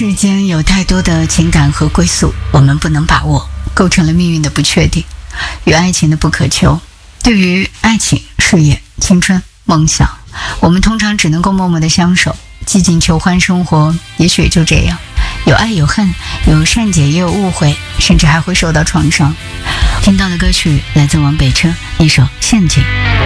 世间有太多的情感和归宿，我们不能把握，构成了命运的不确定与爱情的不可求。对于爱情、事业、青春、梦想，我们通常只能够默默的相守，寂静求欢生活，也许就这样，有爱有恨，有善解也有误会，甚至还会受到创伤。听到的歌曲来自王北车，一首《陷阱》。